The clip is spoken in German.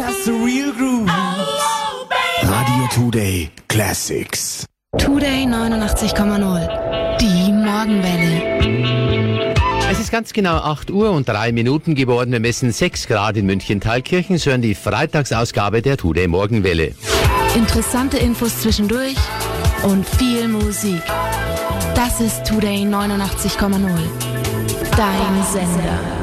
That's the real groove. Radio Today Classics. Today 89,0. Die Morgenwelle. Es ist ganz genau 8 Uhr und 3 Minuten geworden. Wir messen 6 Grad in München-Thalkirchen. Sie hören die Freitagsausgabe der Today Morgenwelle. Interessante Infos zwischendurch und viel Musik. Das ist Today 89,0. Dein Sender.